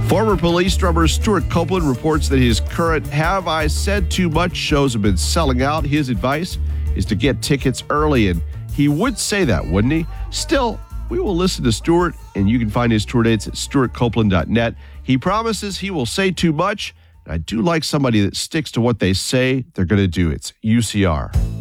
Former police drummer Stuart Copeland reports that his current Have I Said Too Much shows have been selling out. His advice is to get tickets early, and he would say that, wouldn't he? Still, we will listen to Stuart, and you can find his tour dates at stuartcopeland.net. He promises he will say too much. I do like somebody that sticks to what they say they're going to do. It's UCR.